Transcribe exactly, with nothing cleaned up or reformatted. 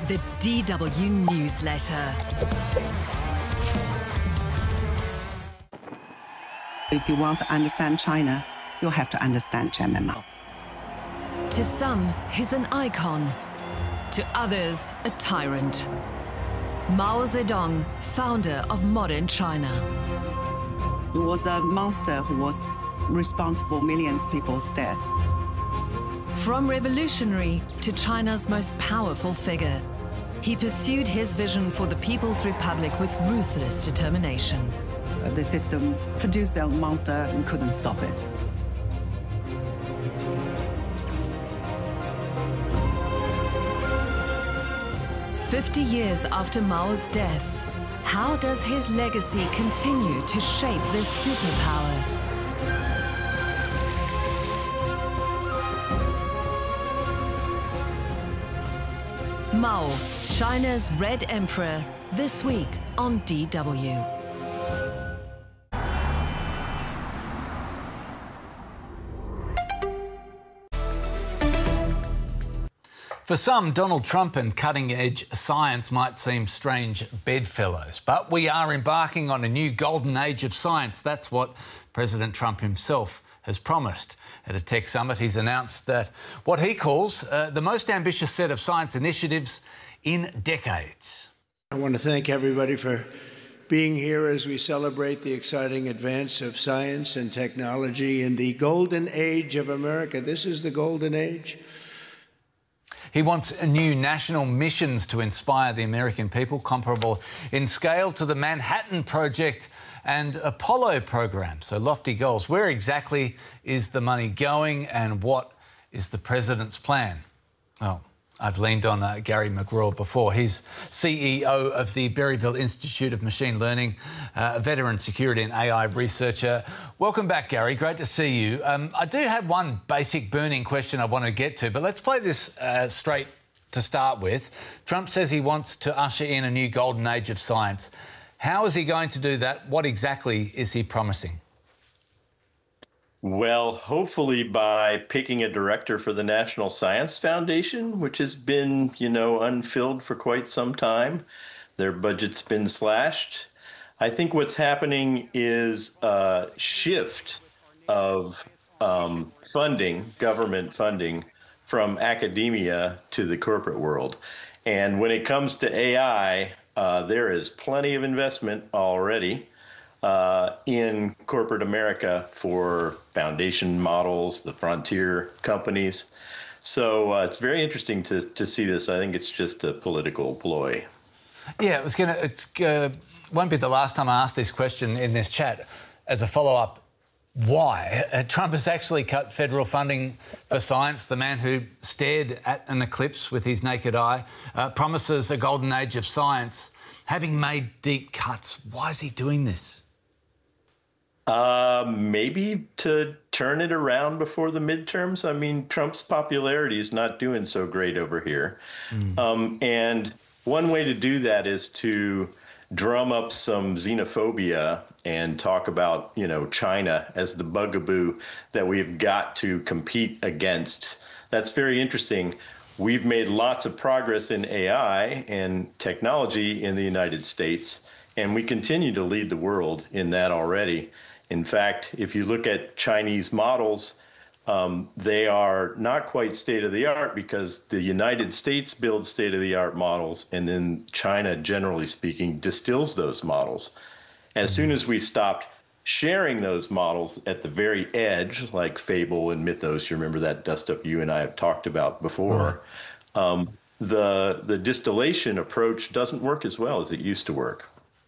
The D W Newsletter. If you want to understand China, you'll have to understand Chairman Mao. To some, he's an icon. To others, a tyrant. Mao Zedong, founder of modern China. He was a monster who was responsible for millions of people's deaths. From revolutionary to China's most powerful figure, he pursued his vision for the People's Republic with ruthless determination. The system produced a monster and couldn't stop it. Fifty years after Mao's death, how does his legacy continue to shape this superpower? Mao, China's Red Emperor, this week on D W. For some, Donald Trump and cutting-edge science might seem strange bedfellows, but we are embarking on a new golden age of science. That's what President Trump himself has promised. At a tech summit, he's announced that what he calls uh, the most ambitious set of science initiatives in decades. I want to thank everybody for being here as we celebrate the exciting advance of science and technology in the golden age of America. This is the golden age. He wants new national missions to inspire the American people, comparable in scale to the Manhattan Project and Apollo program. So lofty goals. Where exactly is the money going and what is the president's plan? Well, I've leaned on uh, Gary McGraw before. He's C E O of the Berryville Institute of Machine Learning, uh, a veteran security and A I researcher. Welcome back, Gary. Great to see you. Um, I do have one basic burning question I want to get to, but let's play this uh, straight to start with. Trump says he wants to usher in a new golden age of science. How is he going to do that? What exactly is he promising? Well, hopefully by picking a director for the National Science Foundation, which has been, you know, unfilled for quite some time. Their budget's been slashed. I think what's happening is a shift of um, funding, government funding, from academia to the corporate world. And when it comes to A I, uh, there is plenty of investment already Uh, in corporate America for foundation models, the frontier companies. So uh, it's very interesting to, to see this. I think it's just a political ploy. Yeah, it was gonna. It's uh, won't be the last time I ask this question in this chat. As a follow-up, why uh, Trump has actually cut federal funding for science? The man who stared at an eclipse with his naked eye uh, promises a golden age of science, having made deep cuts. Why is he doing this? Uh, maybe to turn it around before the midterms. I mean, Trump's popularity is not doing so great over here. Mm. Um, and one way to do that is to drum up some xenophobia and talk about, you know, China as the bugaboo that we've got to compete against. That's very interesting. We've made lots of progress in A I and technology in the United States, and we continue to lead the world in that already. In fact, if you look at Chinese models, um, they are not quite state-of-the-art because the United States builds state-of-the-art models, and then China, generally speaking, distills those models. As soon as we stopped sharing those models at the very edge, like Fable and Mythos, you remember that dust-up you and I have talked about before, uh-huh. um, the, the distillation approach doesn't work as well as it used to work.